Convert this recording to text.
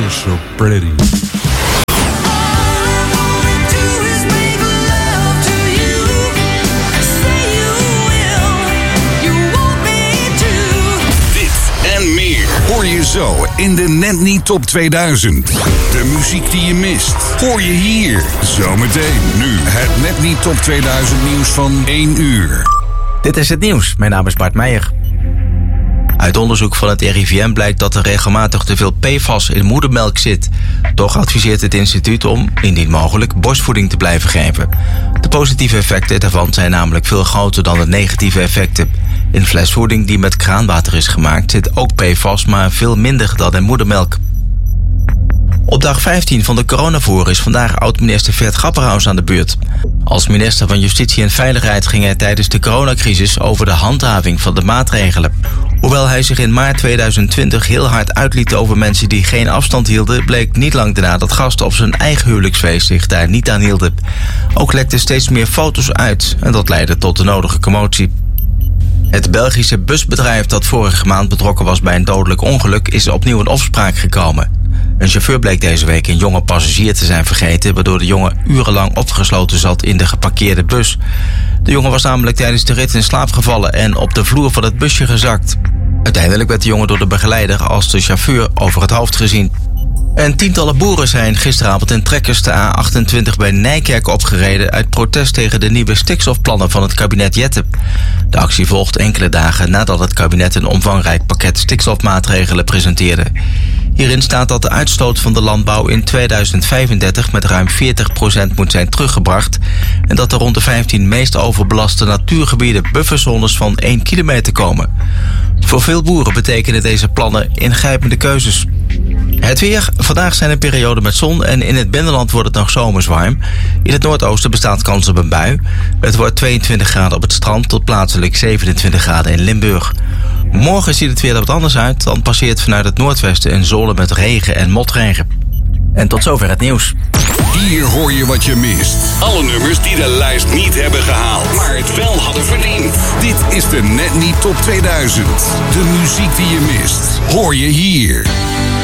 You're so pretty. Hoor je zo in de Net Niet Top 2000. De muziek die je mist, hoor je hier. Zometeen nu het Net Niet Top 2000 nieuws van 1 uur. Dit is het nieuws. Mijn naam is Bart Meijer. Uit onderzoek van het RIVM blijkt dat er regelmatig te veel PFAS in moedermelk zit. Toch adviseert het instituut om, indien mogelijk, borstvoeding te blijven geven. De positieve effecten daarvan zijn namelijk veel groter dan de negatieve effecten. In flesvoeding die met kraanwater is gemaakt zit ook PFAS, maar veel minder dan in moedermelk. Op dag 15 van de coronavoer is vandaag oud-minister Ferd Grapperhaus aan de beurt. Als minister van Justitie en Veiligheid ging hij tijdens de coronacrisis over de handhaving van de maatregelen. Hoewel hij zich in maart 2020 heel hard uitliet over mensen die geen afstand hielden, bleek niet lang daarna dat gasten op zijn eigen huwelijksfeest zich daar niet aan hielden. Ook lekten steeds meer foto's uit en dat leidde tot de nodige commotie. Het Belgische busbedrijf dat vorige maand betrokken was bij een dodelijk ongeluk is opnieuw in opspraak gekomen. Een chauffeur bleek deze week een jonge passagier te zijn vergeten, waardoor de jongen urenlang opgesloten zat in de geparkeerde bus. De jongen was namelijk tijdens de rit in slaap gevallen en op de vloer van het busje gezakt. Uiteindelijk werd de jongen door de begeleider als de chauffeur over het hoofd gezien. En tientallen boeren zijn gisteravond in trekkers de A28 bij Nijkerk opgereden uit protest tegen de nieuwe stikstofplannen van het kabinet Jette. De actie volgt enkele dagen nadat het kabinet een omvangrijk pakket stikstofmaatregelen presenteerde. Hierin staat dat de uitstoot van de landbouw in 2035 met ruim 40% moet zijn teruggebracht en dat er rond de 15 meest overbelaste natuurgebieden bufferzones van 1 kilometer komen. Voor veel boeren betekenen deze plannen ingrijpende keuzes. Het weer. Vandaag zijn er perioden met zon en in het binnenland wordt het nog zomers warm. In het noordoosten bestaat kans op een bui. Het wordt 22 graden op het strand tot plaatselijk 27 graden in Limburg. Morgen ziet het weer er wat anders uit. Dan passeert vanuit het noordwesten een zone met regen en motregen. En tot zover het nieuws. Hier hoor je wat je mist. Alle nummers die de lijst niet hebben gehaald, maar het wel hadden verdiend. Dit is de Net Niet Top 2000. De muziek die je mist, hoor je hier.